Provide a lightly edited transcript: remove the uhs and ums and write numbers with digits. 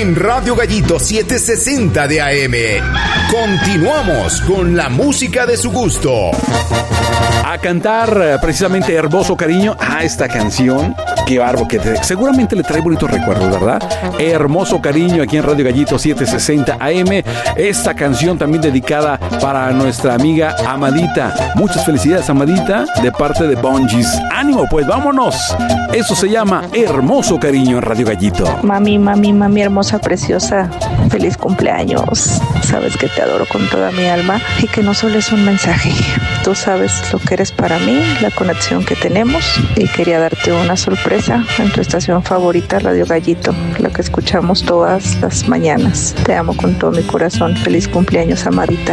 en Radio Gallito 760 de AM. Continuamos con la música de su gusto. A cantar precisamente Hermoso Cariño. Esta canción, qué barbo, que seguramente le trae bonitos recuerdos, ¿verdad? Hermoso Cariño aquí en Radio Gallito 760 AM. Esta canción también dedicada para nuestra amiga Amadita. Muchas felicidades, Amadita, de parte de Bungees. ¡Ánimo, pues vámonos! Eso se llama Hermoso Cariño en Radio Gallito. Mami, mami, mami hermosa, preciosa, feliz cumpleaños. Sabes que te adoro con toda mi alma y que no solo es un mensaje. Tú sabes lo que eres para mí, la conexión que tenemos, y quería darte una sorpresa en tu estación favorita, Radio Gallito, la que escuchamos todas las mañanas. Te amo con todo mi corazón. Feliz cumpleaños, Amadita.